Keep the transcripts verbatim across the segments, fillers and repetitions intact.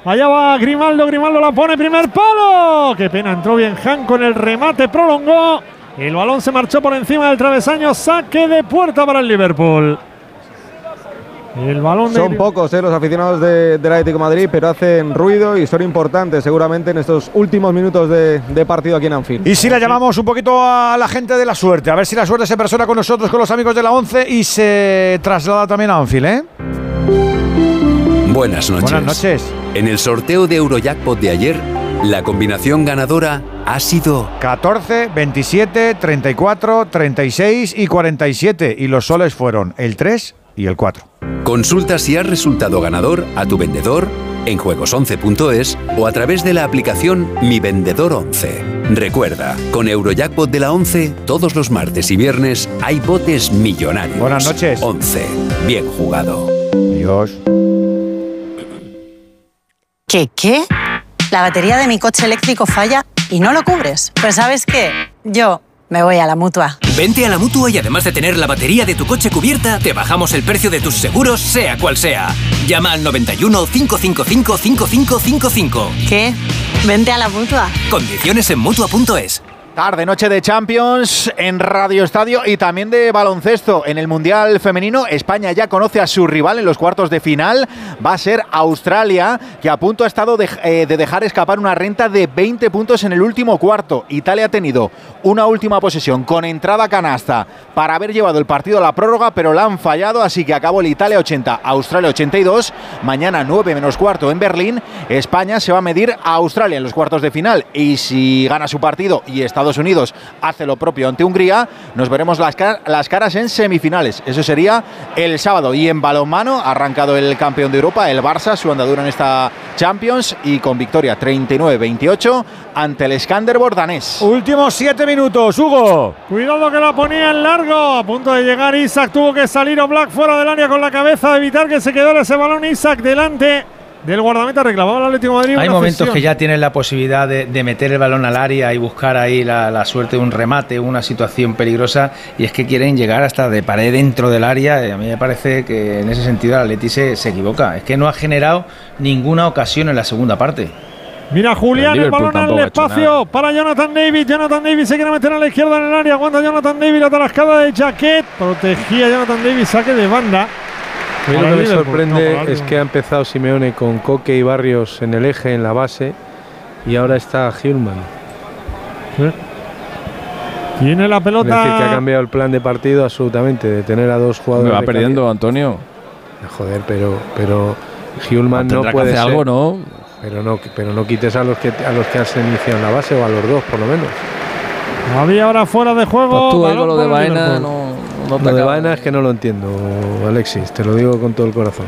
Allá va Grimaldo, Grimaldo la pone, primer palo. Qué pena, entró bien Han con el remate, prolongó. El balón se marchó por encima del travesaño, saque de puerta para el Liverpool. El balón de... Son pocos eh, los aficionados de, del Atlético de Madrid, pero hacen ruido y son importantes seguramente en estos últimos minutos de, de partido aquí en Anfield. Y si la llamamos un poquito a la gente de la suerte, a ver si la suerte se persona con nosotros, con los amigos de la once y se traslada también a Anfield, ¿eh? Buenas noches. Buenas noches. En el sorteo de Eurojackpot de ayer, la combinación ganadora ha sido catorce, veintisiete, treinta y cuatro, treinta y seis y cuarenta y siete. Y los soles fueron el tres y el cuatro. Consulta si has resultado ganador a tu vendedor en juegos once punto es o a través de la aplicación Mi Vendedor once. Recuerda, con Eurojackpot de la once, todos los martes y viernes hay botes millonarios. Buenas noches. once. Bien jugado. Adiós. ¿Qué qué? La batería de mi coche eléctrico falla y no lo cubres. Pues ¿sabes qué? Yo me voy a la Mutua. Vente a la Mutua y además de tener la batería de tu coche cubierta, te bajamos el precio de tus seguros, sea cual sea. Llama al noventa y uno, cinco cinco cinco, cinco cinco cinco cinco. ¿Qué? Vente a la Mutua. Condiciones en Mutua punto es. Tarde, noche de Champions en Radio Estadio y también de baloncesto. En el Mundial Femenino, España ya conoce a su rival en los cuartos de final. Va a ser Australia, que a punto ha estado de, eh, de dejar escapar una renta de veinte puntos en el último cuarto. Italia ha tenido una última posesión con entrada canasta para haber llevado el partido a la prórroga, pero la han fallado, así que acabó el Italia ochenta, Australia ochenta y dos. Mañana nueve menos cuarto en Berlín, España se va a medir a Australia en los cuartos de final. Y si gana su partido y está Estados Unidos hace lo propio ante Hungría, nos veremos las, car- las caras en semifinales. Eso sería el sábado. Y en balonmano ha arrancado el campeón de Europa, el Barça, su andadura en esta Champions y con victoria treinta y nueve veintiocho ante el Skanderborg danés. Últimos siete minutos, Hugo. Cuidado que la ponía en largo. A punto de llegar Isaac, tuvo que salir Oblak fuera del área con la cabeza, evitar que se quedara ese balón. Isaac delante del guardameta, reclamaba el Atlético de Madrid. Hay una momentos cesión. que ya tienes la posibilidad de, de meter el balón al área y buscar ahí la, la suerte de un remate, una situación peligrosa, y es que quieren llegar hasta de pared dentro del área. Y a mí me parece que en ese sentido el Atleti se, se equivoca. Es que no ha generado ninguna ocasión en la segunda parte. Mira Julián, el, el balón al espacio para Jonathan David. Jonathan David se quiere meter a la izquierda en el área. Aguanta Jonathan David, la tarascada de Jaquet. Protegía Jonathan David, saque de banda. A mí lo que me sorprende no, es que ha empezado Simeone con Coque y Barrios en el eje, en la base, y ahora está Hjulman. ¿Sí? Tiene la pelota. Es decir, que ha cambiado el plan de partido absolutamente, de tener a dos jugadores. Me va perdiendo, Antonio. Joder, pero, pero Hjulman no puede que hacer ser. Algo, ¿no? Pero no, pero no quites a los que a los que has iniciado en la base, o a los dos por lo menos. Había ahora fuera de juego. Pues tú ahí con lo de Baena no, no Lo de Baena es que no lo entiendo, Alexis, te lo digo con todo el corazón.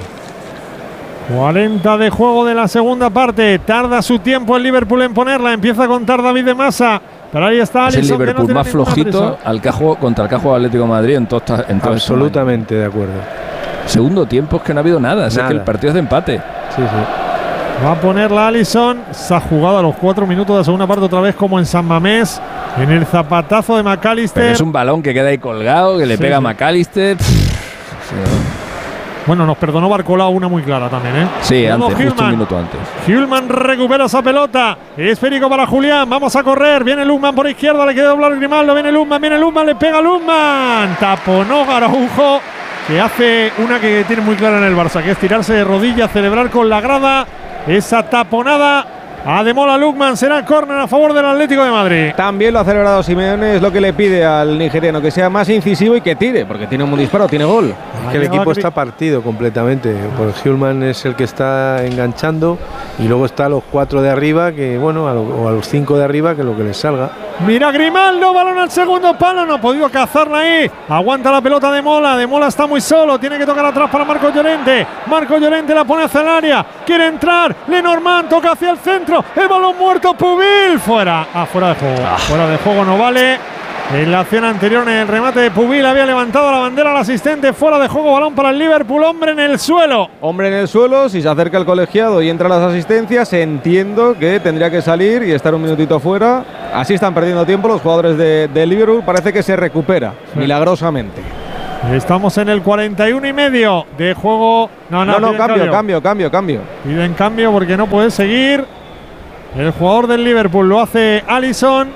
cuarenta de juego de la segunda parte. Tarda su tiempo el Liverpool en ponerla. Empieza a contar David de Masa. Pero ahí está es Alisson, el Liverpool no más flojito al que ha jugado, contra el que ha jugado Atlético de Madrid en todo, en todo absolutamente de acuerdo. Segundo tiempo es que no ha habido nada, nada. Es que el partido es de empate. Sí, sí. Va a ponerla Alisson. Se ha jugado a los cuatro minutos de la segunda parte otra vez como en San Mamés. En el zapatazo de McAllister. Pero es un balón que queda ahí colgado, que le sí, pega sí. a McAllister. Sí. Bueno, nos perdonó Barcola una muy clara también, ¿eh? Sí, antes, Hjulman. Justo un minuto antes. Hjulman recupera esa pelota. Esférico para Julián. Vamos a correr. Viene Lundman por izquierda. Le queda doblar Grimaldo. Viene Lundman. Viene Lundman. Le pega Lundman. Taponó Garaujo, que hace una que tiene muy clara en el Barça, que es tirarse de rodillas, celebrar con la grada esa taponada. Ademola Lukman, será córner a favor del Atlético de Madrid. También lo ha celebrado Simeone, es lo que le pide al nigeriano, que sea más incisivo y que tire, porque tiene un buen disparo, tiene gol. Es que el equipo está partido completamente, porque Hjulman es el que está enganchando y luego está a los cuatro de arriba, que bueno, a lo, o a los cinco de arriba, que lo que les salga. Mira Grimaldo, balón al segundo palo, no ha podido cazarla ahí. Aguanta la pelota de Mola, de Mola está muy solo, tiene que tocar atrás para Marco Llorente. Marco Llorente la pone hacia el área, quiere entrar, Lenormand toca hacia el centro. El balón muerto, Pubil, fuera, ah, fuera de juego, ah. fuera de juego no vale. En la acción anterior, en el remate de Pubil, había levantado la bandera al asistente, fuera de juego, balón para el Liverpool, hombre en el suelo. Hombre en el suelo, si se acerca el colegiado y entra las asistencias, entiendo que tendría que salir y estar un minutito fuera. Así están perdiendo tiempo los jugadores de, de Liverpool, parece que se recupera, sí. milagrosamente. Estamos en el cuarenta y uno y medio de juego. No, no, no, no cambio, cambio, cambio, cambio. Piden cambio porque no puede seguir. El jugador del Liverpool lo hace Alisson.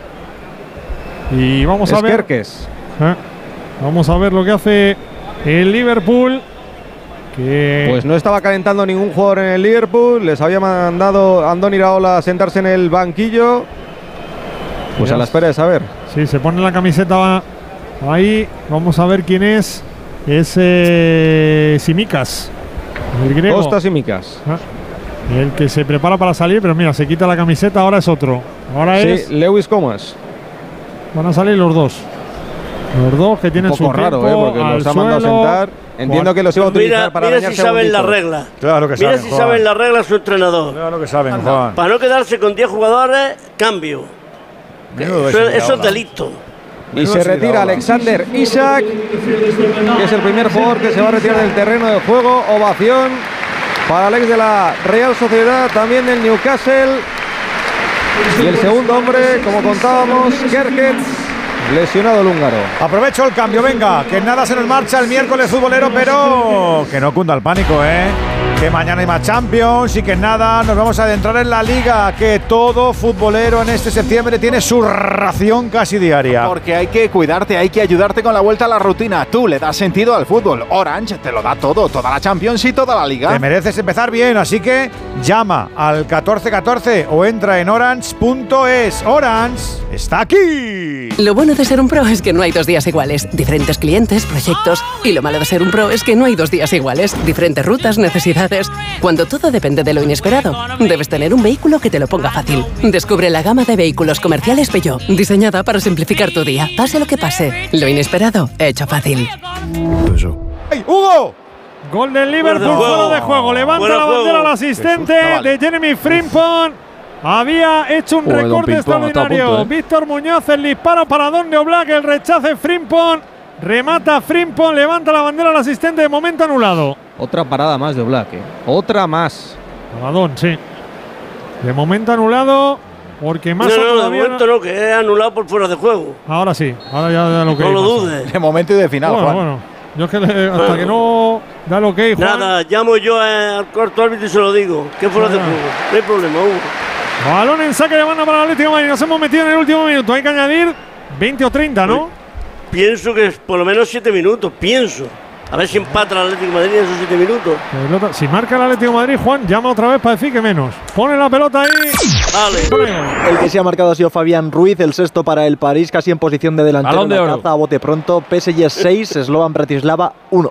Y vamos a ver. Kerkes. ¿Eh? Vamos a ver lo que hace el Liverpool. Que pues no estaba calentando ningún jugador en el Liverpool. Les había mandado a Andoni Iraola a sentarse en el banquillo. Pues a la espera de saber. Sí, se pone la camiseta ahí. Vamos a ver quién es. Es eh, Simicas, el griego. Kostas Simicas. ¿Ah? El que se prepara para salir, pero mira, se quita la camiseta, ahora es otro. Ahora sí, es Lewis Comas. Van a salir los dos. Los dos que tienen un poco su raro, tiempo, ¿eh? Porque los ha mandado a sentar. Entiendo Juan. que los iba a utilizar mira, para mira arañar si saben la segunditos. regla. Claro que mira saben, si Juan. saben la regla su entrenador. Claro que saben, Juan. Para no quedarse con diez jugadores, cambio. Eso, eso es delito. Y se retira Alexander Isak, que es el primer jugador que se va a retirar del terreno de juego. Ovación para Alex de la Real Sociedad, también del Newcastle. Y el segundo hombre, como contábamos, Kerkez, lesionado el húngaro. Aprovecho el cambio, venga, que nada se nos marcha el miércoles futbolero, pero que no cunda el pánico, ¿eh? Que mañana hay más Champions y que nada, nos vamos a adentrar en la Liga, que todo futbolero en este septiembre tiene su ración casi diaria. Porque hay que cuidarte, hay que ayudarte con la vuelta a la rutina. Tú le das sentido al fútbol. Orange te lo da todo, toda la Champions y toda la Liga. Te mereces empezar bien, así que llama al catorce catorce o entra en orange punto es. Orange está aquí. Lo bueno de ser un pro es que no hay dos días iguales. Diferentes clientes, proyectos. Y lo malo de ser un pro es que no hay dos días iguales. Diferentes rutas, necesidades. Cuando todo depende de lo inesperado, debes tener un vehículo que te lo ponga fácil. Descubre la gama de vehículos comerciales Peugeot, diseñada para simplificar tu día. Pase lo que pase, lo inesperado, hecho fácil. ¡Hey, Hugo! Gol del Liverpool, fuera de juego. Levanta Fuera la juego. bandera al asistente Jesús, no vale. de Jeremy Frimpong. Había hecho un Joder, don recorte Pimpón, está a extraordinario. punto, ¿eh? Víctor Muñoz, el disparo para Don de Oblak, el rechace Frimpong. Remata Frimpong, levanta la bandera al asistente, de momento anulado. Otra parada más de Oblak, ¿eh? Otra más. Para Don, sí. De momento anulado, porque más No, no, de todavía momento no, que es anulado por fuera de juego. Ahora sí, ahora ya da lo que No lo pasa. dudes. De momento y de final, Bueno, Juan. bueno. Yo es que le- hasta que no da lo que Juan. Nada, llamo yo al cuarto árbitro y se lo digo. Que fuera de Nada. juego. No hay problema, Hugo. Balón en saque de banda para el Atlético de Madrid. Nos hemos metido en el último minuto. Hay que añadir veinte o treinta, ¿no? Pienso que es por lo menos siete minutos, pienso. A ver si empata el Atlético de Madrid en esos siete minutos. Pelota. Si marca el Atlético de Madrid, Juan, llama otra vez para decir que menos. Pone la pelota ahí. Vale. El que se ha marcado ha sido Fabián Ruiz, el sexto para el París, casi en posición de delantero. Balón de Una oro. caza a bote pronto. P S G seis, Slovan Bratislava uno.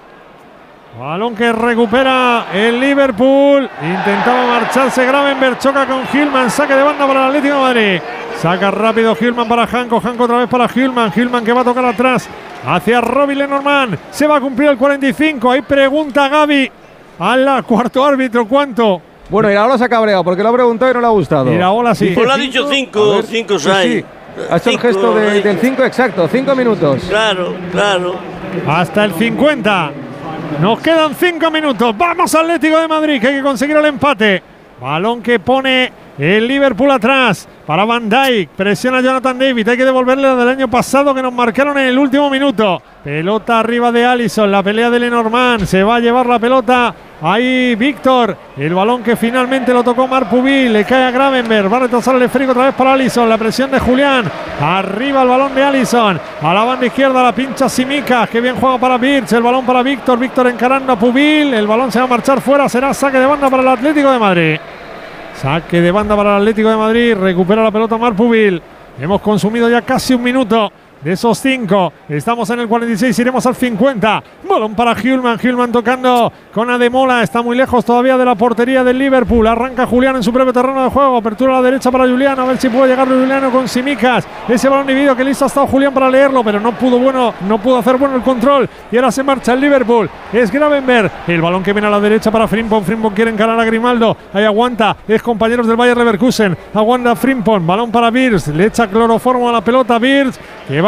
Balón que recupera el Liverpool. Intentaba marcharse Gravenberch, choca con Hillman. Saque de banda para el Atlético de Madrid. Saca rápido Hillman para Janko. Janko otra vez para Hillman. Hillman que va a tocar atrás hacia Robbie Lenormand. Se va a cumplir el cuarenta y cinco. Ahí pregunta Gaby al cuarto árbitro cuánto. Bueno, Iraola se ha cabreado porque lo ha preguntado y no le ha gustado. Iraola sí. Pues lo ha dicho cinco, A ver, cinco, sí, seis. sí. Ha hecho el Cinco, gesto de- seis. del cinco exacto, cinco minutos. Claro, claro. Hasta el cincuenta. Nos quedan cinco minutos. Vamos Atlético de Madrid, que hay que conseguir el empate. Balón que pone el Liverpool atrás para Van Dijk. Presiona Jonathan David. Hay que devolverle la del año pasado que nos marcaron en el último minuto. Pelota arriba de Alisson. La pelea de Lenormand. Se va a llevar la pelota. Ahí Víctor. El balón que finalmente lo tocó Marpubil. Le cae a Gravenberch. Va a retrasar el esférico otra vez para Alisson. La presión de Julián. Arriba el balón de Alisson. A la banda izquierda la pincha Simicas. Que bien juega para Birch. El balón para Víctor. Víctor encarando a Pubil. El balón se va a marchar fuera. Será saque de banda para el Atlético de Madrid. Saque de banda para el Atlético de Madrid. Recupera la pelota Marpubil. Hemos consumido ya casi un minuto de esos cinco. Estamos en el cuarenta y seis, iremos al cincuenta. Balón para Hillman. Hillman tocando con Ademola. Está muy lejos todavía de la portería del Liverpool. Arranca Julián en su propio terreno de juego. Apertura a la derecha para Juliano. A ver si puede llegar Juliano con Simicas. Ese balón dividido que listo ha estado Julián para leerlo, pero no pudo bueno, no pudo hacer bueno el control. Y ahora se marcha el Liverpool. Es Gravenberch. El balón que viene a la derecha para Frimpong. Frimpong quiere encarar a Grimaldo. Ahí aguanta. Es compañeros del Bayer Leverkusen. Aguanta Frimpong. Balón para Birch. Le echa cloroformo a la pelota Birch, que va a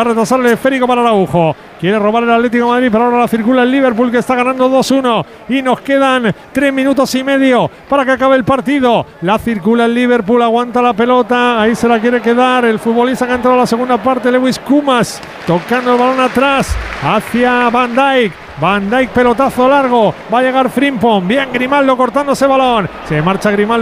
a retrasar el esférico para Araujo. Quiere robar el Atlético de Madrid, pero ahora la circula el Liverpool, que está ganando dos uno. Y nos quedan tres minutos y medio para que acabe el partido. La circula el Liverpool, aguanta la pelota. Ahí se la quiere quedar el futbolista que ha entrado a la segunda parte, Lewis Kumas, tocando el balón atrás hacia Van Dijk. Van Dijk, pelotazo largo. Va a llegar Frimpong. Bien, Grimaldo cortando ese balón. Se marcha Grimaldo.